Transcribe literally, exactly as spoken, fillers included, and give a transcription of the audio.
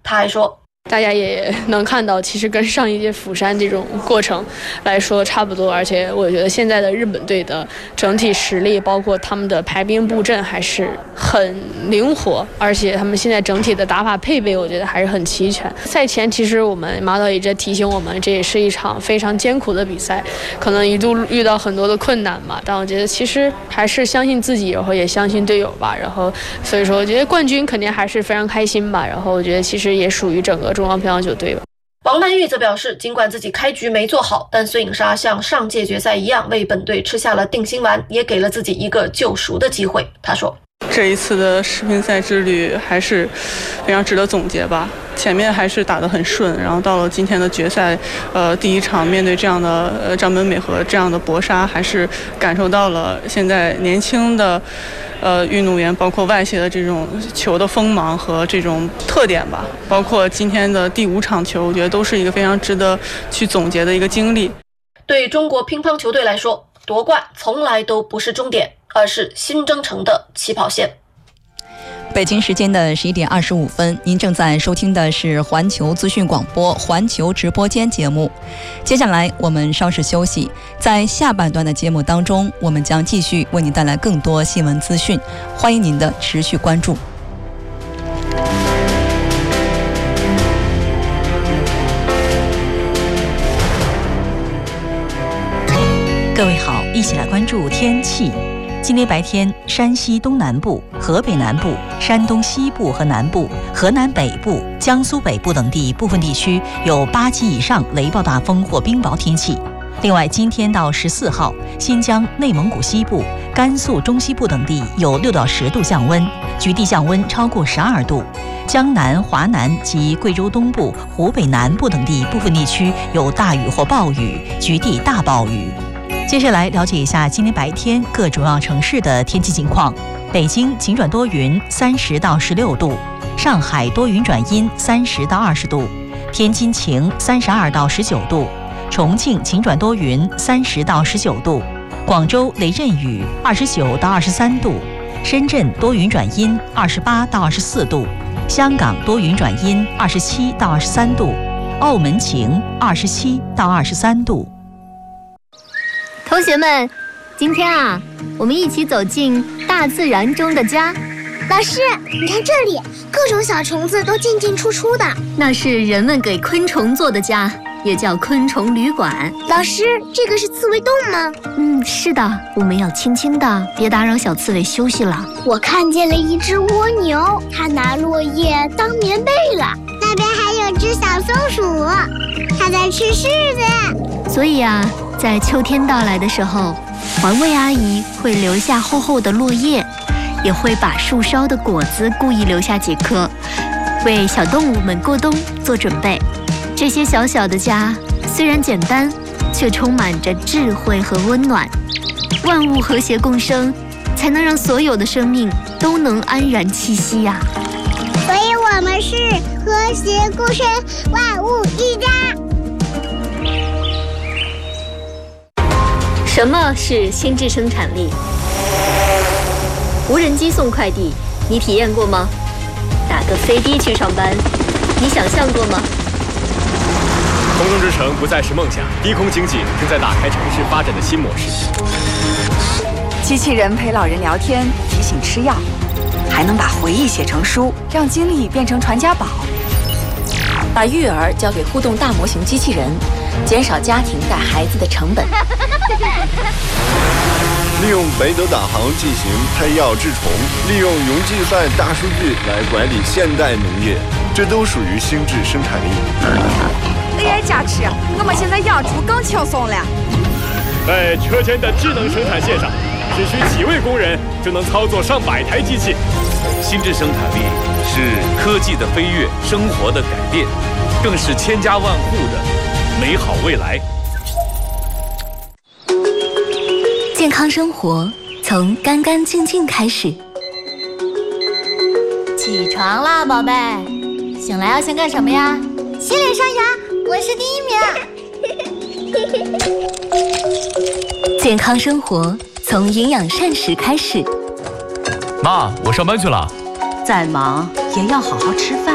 他还说， 大家也能看到，其实跟上一届釜山这种过程来说差不多，而且我觉得现在的日本队的整体实力，包括他们的排兵布阵还是很灵活，而且他们现在整体的打法配备，我觉得还是很齐全。赛前其实我们马导一直提醒我们，这也是一场非常艰苦的比赛，可能一度遇到很多的困难吧，但我觉得其实还是相信自己，然后也相信队友吧，然后所以说我觉得冠军肯定还是非常开心吧，然后我觉得其实也属于整个中央乒乓球队吧。 王曼玉则表示，尽管自己开局没做好，但孙颖莎像上届决赛一样为本队吃下了定心丸，也给了自己一个救赎的机会。她说， 这一次的世乒赛之旅还是非常值得总结吧。前面还是打得很顺，然后到了今天的决赛，呃，第一场面对这样的呃张本美和这样的搏杀，还是感受到了现在年轻的呃运动员，包括外协的这种球的锋芒和这种特点吧。包括今天的第五场球，我觉得都是一个非常值得去总结的一个经历。 对中国乒乓球队来说，夺冠从来都不是终点，而是新征程的起跑线。 北京时间的十一点二十五分，您正在收听的是环球资讯广播环球直播间节目。接下来我们稍事休息，在下半段的节目当中，我们将继续为您带来更多新闻资讯，欢迎您的持续关注。 各位好，一起来关注天气。今天白天，山西东南部、河北南部、山东西部和南部、河南北部、江苏北部等地部分地区有八级以上雷暴大风或冰雹天气。另外，今天到十四号，新疆、内蒙古西部、甘肃中西部等地有六到十度降温，局地降温超过十二度。江南、华南及贵州东部、湖北南部等地部分地区有大雨或暴雨，局地大暴雨。接下来了解一下今天白天各主要城市的天气情况。北京晴转多云，三十到十六度；上海多云转阴，三十到二十度；天津晴，三十二到十九度；重庆晴转多云，三十到十九度；广州雷阵雨，二十九到二十三度；深圳多云转阴，二十八到二十四度；香港多云转阴，二十七到二十三度；澳门晴，二十七到二十三度。 同学们，今天啊，我们一起走进大自然中的家。 老师，你看这里，各种小虫子都进进出出的。 那是人们给昆虫做的家，也叫昆虫旅馆。 老师，这个是刺猬洞吗？ 嗯，是的，我们要轻轻的，别打扰小刺猬休息了。 我看见了一只蜗牛，它拿落叶当棉被了。那边还有只小松鼠，它在吃柿子。 所以啊，在秋天到来的时候，环卫阿姨会留下厚厚的落叶，也会把树梢的果子故意留下几颗，为小动物们过冬做准备。这些小小的家虽然简单，却充满着智慧和温暖。万物和谐共生，才能让所有的生命都能安然栖息呀、啊。 所以我们是和谐共生，万物一家。 什么是心智生产力？无人机送快递，你体验过吗？打个飞的去上班，你想象过吗？ 空中之城不再是梦想，低空经济正在打开城市发展的新模式。 机器人陪老人聊天，提醒吃药，还能把回忆写成书，让经历变成传家宝。把育儿交给互动大模型机器人，减少家庭带孩子的成本。 利用雷德导航进行配药治虫，利用云计算大数据来管理现代农业，这都属于心智生产力。 A I 加持，我们现在养猪更轻松了。 在车间的智能生产线上，只需几位工人就能操作上百台机器。 心智生产力是科技的飞跃，生活的改变，更是千家万户的美好未来。 健康生活从干干净净开始。 起床啦，宝贝！醒来要先干什么呀？ 洗脸刷牙，我是第一名。 健康生活从营养膳食开始。 妈，我上班去了。 再忙也要好好吃饭。